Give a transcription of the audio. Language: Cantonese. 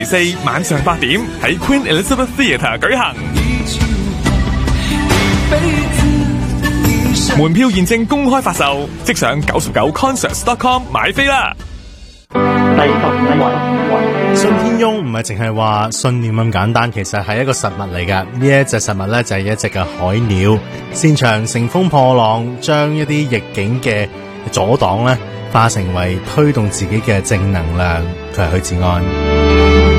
4晚上8點喺 Queen Elizabeth Theatre 舉行。門票現正公開發售，即上99concerts.com 買飛啦。 第15位， 信天翁唔係淨係話信念咁簡單，其實係一個實物嚟㗎。呢一隻實物咧就係一隻嘅海鳥，擅長乘風破浪，將一啲逆境嘅阻擋咧化成為推動自己嘅正能量。佢係許志安。